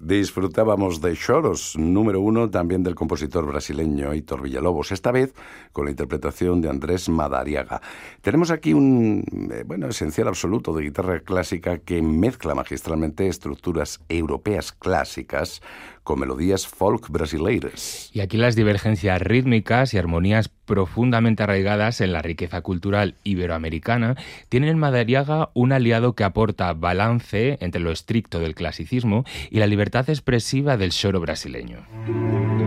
Disfrutábamos de Choros, número 1 también del compositor brasileño Heitor Villa-Lobos, esta vez con la interpretación de Andrés Madariaga. Tenemos aquí un esencial absoluto de guitarra clásica que mezcla magistralmente estructuras europeas clásicas con melodías folk brasileiras. Y aquí las divergencias rítmicas y armonías profundamente arraigadas en la riqueza cultural iberoamericana tienen en Madariaga un aliado que aporta balance entre lo estricto del clasicismo y la libertad expresiva del choro brasileño.